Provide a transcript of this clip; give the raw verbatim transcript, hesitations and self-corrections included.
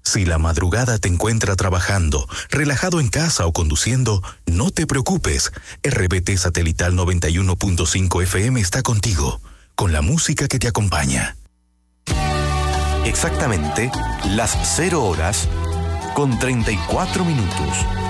Si la madrugada te encuentra trabajando, relajado en casa o conduciendo, no te preocupes. R B T Satelital noventa y uno punto cinco F M está contigo, con la música que te acompaña. Exactamente las cero horas con treinta y cuatro minutos.